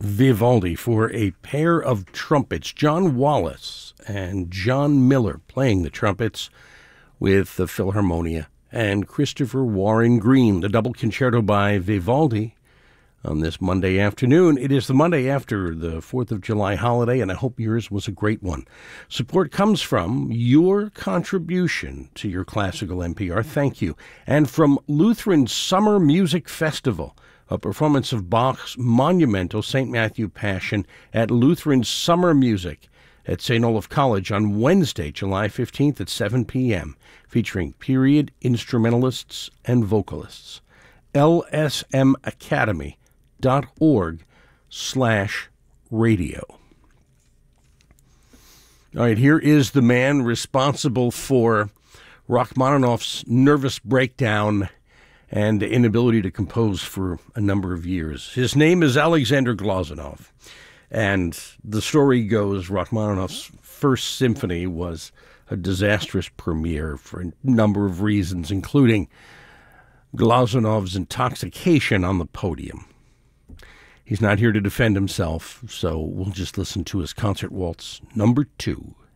Vivaldi for a pair of trumpets, John Wallace and John Miller playing the trumpets with the Philharmonia, and Christopher Warren Green, the double concerto by Vivaldi on this Monday afternoon. It is the Monday after the 4th of July holiday, and I hope yours was a great one. Support comes from your contribution to your classical NPR. Thank you. And from Lutheran Summer Music Festival, a performance of Bach's monumental St. Matthew Passion at Lutheran Summer Music at St. Olaf College on Wednesday, July 15th at 7 p.m., featuring period instrumentalists and vocalists. lsmacademy.org/radio. All right, here is the man responsible for Rachmaninoff's nervous breakdown and inability to compose for a number of years. His name is Alexander Glazunov, and the story goes Rachmaninoff's First Symphony was a disastrous premiere for a number of reasons, including Glazunov's intoxication on the podium. He's not here to defend himself, so we'll just listen to his concert waltz number 2.